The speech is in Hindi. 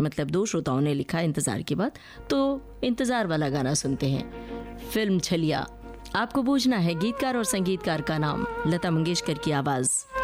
मतलब 2 श्रोताओं ने लिखा इंतज़ार के बाद, तो इंतज़ार वाला गाना सुनते हैं। फिल्म छलिया। आपको पूछना है गीतकार और संगीतकार का नाम। लता मंगेशकर की आवाज़।